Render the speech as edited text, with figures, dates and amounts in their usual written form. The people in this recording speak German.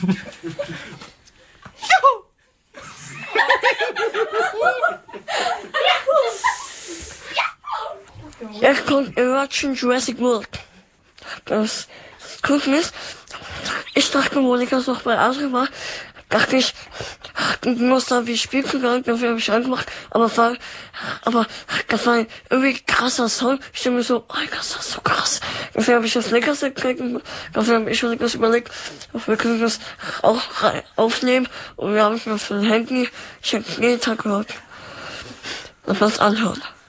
Ich guck, ihr hört schon Jurassic World. Das Gucken ist, ich dachte, Monika ist noch bei Adrian war, dachte ich, muss da wie Spiel gegangen, dafür habe ich angemacht, aber das war ein irgendwie krasser Song. Ich denke mir so, oh, das ist so krass. Dafür habe ich das Leckerste gekriegt, dafür habe ich mir das überlegt, wir können das auch aufnehmen, und wir haben es mir für ein Handy, ich habe jeden Tag gehört, dass man es anhört.